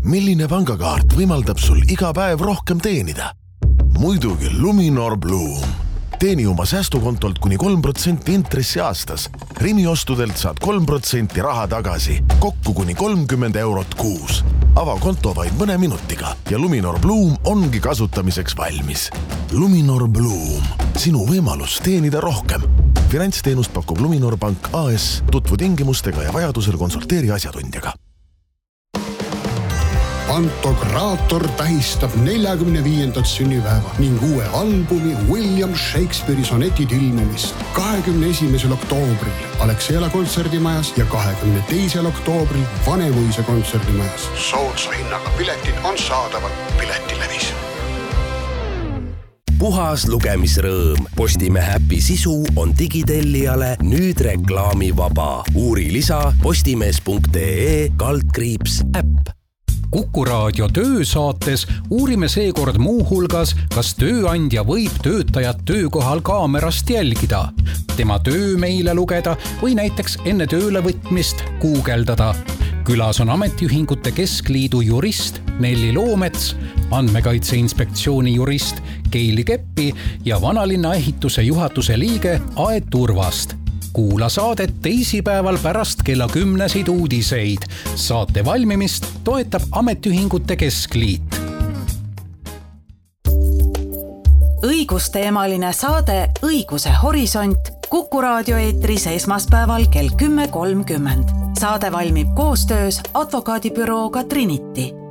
Milline pangakaart võimaldab sul iga päev rohkem teenida? Muidugi Luminor Bloom. Teeni oma säästukontolt kuni 3% intressi aastas. Rimi ostudelt saad 3% raha tagasi, kokku kuni 30 eurot kuus. Ava konto vaid mõne minutiga ja Luminor Bloom ongi kasutamiseks valmis. Luminor Bloom. Sinu võimalus teenida rohkem. Finantsteenust pakub Luminor Pank AS. Tutvu tingimustega ja vajadusel konsulteeri asjatundjaga. Pantokraator tähistab 45. sünnipäeva ning uue albumi William Shakespeare'i sonetid ilmumist 21. oktoobril Alexela kontserdimajas ja 22. oktoobril Vanemuise kontserdimajas. Soodsa hinnaga piletid on saadaval Piletilevis. Puhas lugemisrõõm. Postimehe äpi sisu on digitellijale nüüd reklaamivaba. Uuri lisa postimees.ee/äpp. Kuku Raadio töösaates uurime seekord muu hulgas, kas tööandja võib töötajat töökohal kaamerast jälgida, tema töö meile lugeda või näiteks enne tööle võtmist guugeldada. Külas on Ametiühingute Keskliidu jurist Nelli Loomets, Andmekaitse Inspektsiooni jurist Keili Keppi ja Vanalinna ehituse juhatuse liige Aet Turvast. Kuula saadet teisipäeval pärast kella 10 uudiseid. Saate valmimist toetab Ametiühingute Keskliit. Õigusteemaline saade Õiguse horisont Kuku Raadio eetris esmaspäeval kell 10.30. Saade valmib koostöös advokaadibürooga Trinity.